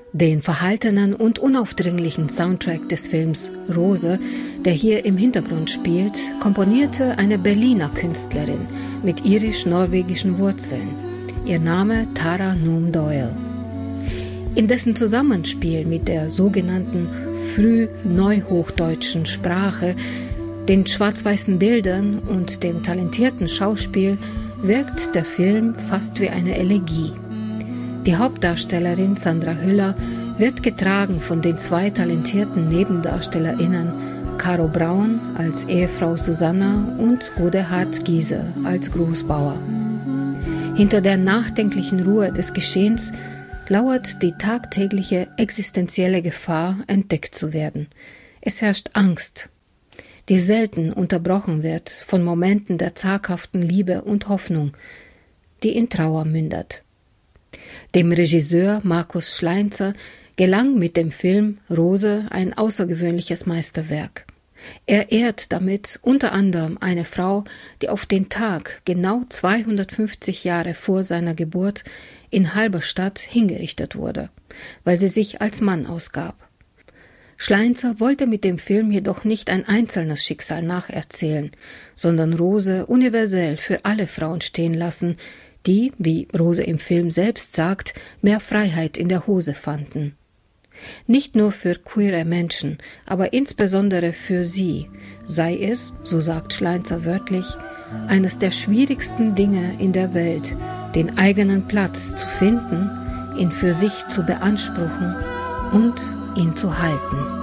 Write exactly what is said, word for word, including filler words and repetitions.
Den verhaltenen und unaufdringlichen Soundtrack des Films Rose, der hier im Hintergrund spielt, komponierte eine Berliner Künstlerin mit irisch-norwegischen Wurzeln. Ihr Name Tara Noam Doyle. In dessen Zusammenspiel mit der sogenannten früh-neuhochdeutschen Sprache, den schwarz-weißen Bildern und dem talentierten Schauspiel wirkt der Film fast wie eine Elegie. Die Hauptdarstellerin Sandra Hüller wird getragen von den zwei talentierten NebendarstellerInnen Caro Braun als Ehefrau Susanna und Godehard Giese als Großbauer. Hinter der nachdenklichen Ruhe des Geschehens lauert die tagtägliche existenzielle Gefahr, entdeckt zu werden. Es herrscht Angst, die selten unterbrochen wird von Momenten der zaghaften Liebe und Hoffnung, die in Trauer mündet. Dem Regisseur Markus Schleinzer gelang mit dem Film Rose ein außergewöhnliches Meisterwerk. Er ehrt damit unter anderem eine Frau, die auf den Tag genau zweihundertfünfzig Jahre vor seiner Geburt in Halberstadt hingerichtet wurde, weil sie sich als Mann ausgab. Schleinzer wollte mit dem Film jedoch nicht ein einzelnes Schicksal nacherzählen, sondern Rose universell für alle Frauen stehen lassen, die, wie Rose im Film selbst sagt, mehr Freiheit in der Hose fanden. Nicht nur für queere Menschen, aber insbesondere für sie sei es, so sagt Schleinzer wörtlich, eines der schwierigsten Dinge in der Welt, den eigenen Platz zu finden, ihn für sich zu beanspruchen und ihn zu halten.